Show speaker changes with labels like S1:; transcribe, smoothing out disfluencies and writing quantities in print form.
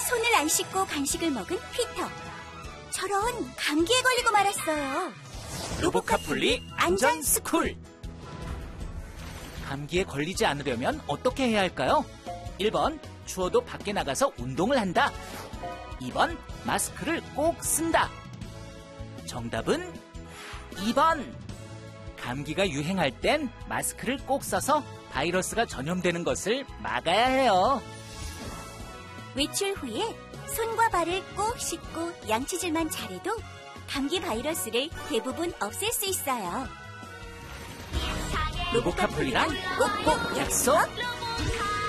S1: 손을 안 씻고 간식을 먹은 피터. 저런, 감기에 걸리고 말았어요.
S2: 로보카폴리 안전스쿨. 감기에 걸리지 않으려면 어떻게 해야 할까요? 1번, 추워도 밖에 나가서 운동을 한다. 2번, 마스크를 꼭 쓴다. 정답은 2번. 감기가 유행할 땐 마스크를 꼭 써서 바이러스가 전염되는 것을 막아야 해요.
S1: 외출 후에 손과 발을 꼭 씻고 양치질만 잘해도 감기 바이러스를 대부분 없앨 수 있어요.
S2: 로보카폴리랑 꼭꼭 약속!